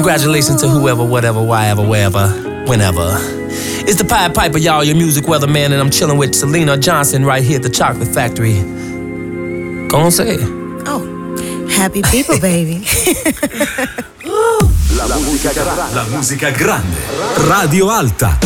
Congratulations to whoever, whatever, why ever, wherever, whenever. It's the Pied Piper, y'all, your music weatherman, and I'm chilling with Selena Johnson right here at the Chocolate Factory. Go on, say it. Oh, happy people, baby. La musica grande. Radio Alta.